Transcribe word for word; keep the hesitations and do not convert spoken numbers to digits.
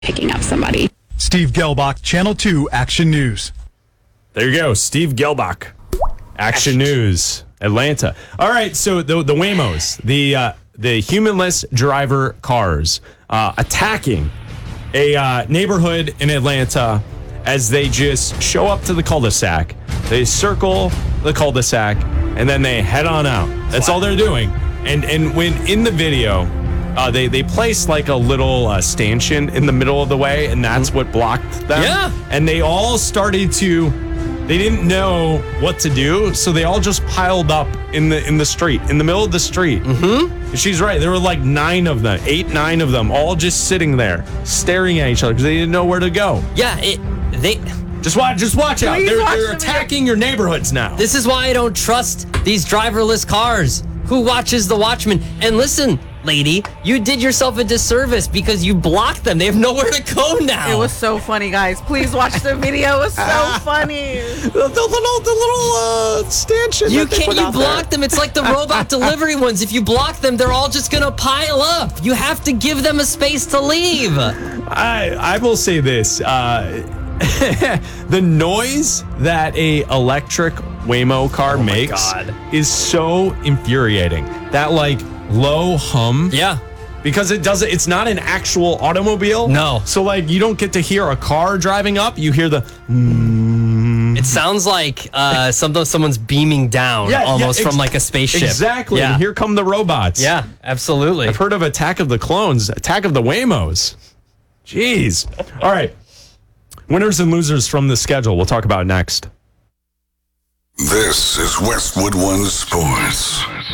picking up somebody. Steve Gelbach, Channel two Action News. There you go, Steve Gelbach, Action News, Atlanta. All right, so the the Waymos, the uh, the humanless driver cars, uh, attacking a uh, neighborhood in Atlanta as they just show up to the cul-de-sac. They circle the cul-de-sac and then they head on out. That's all they're doing. And and when in the video, uh, they they place like a little uh, stanchion in the middle of the way, and that's what blocked them. Yeah. And they all started to. They didn't know what to do, so they all just piled up in the in the street, in the middle of the street. Mm-hmm. She's right. There were like nine of them, eight, nine of them, all just sitting there, staring at each other because they didn't know where to go. Yeah, it, they. Just watch, just watch out. Please They're, watch they're the attacking your neighborhoods now. This is why I don't trust these driverless cars. Who watches the Watchmen? And listen, lady, you did yourself a disservice because you blocked them. They have nowhere to go now. It was so funny, guys. Please watch the video. It was so funny. the, the little, the little uh, stanchion. You that they can't. put You out block there. them. It's like the robot delivery ones. If you block them, they're all just gonna pile up. You have to give them a space to leave. I I will say this: uh, the noise that a electric Waymo car Oh my makes God. is so infuriating. That like low hum. Yeah. Because it doesn't, it's not an actual automobile. No. So like you don't get to hear a car driving up. You hear the. It sounds like uh, some, someone's beaming down Yeah, yeah, almost ex- from like a spaceship. Exactly. Yeah. And here come the robots. Yeah, absolutely. I've heard of Attack of the Clones, Attack of the Waymos. Jeez. All right. Winners and losers from the schedule. We'll talk about next. This is Westwood One Sports.